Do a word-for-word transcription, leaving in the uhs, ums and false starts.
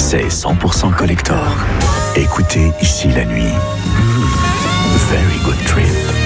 C'est cent pour cent collector. Écoutez ici la nuit. Mmh. Very good trip.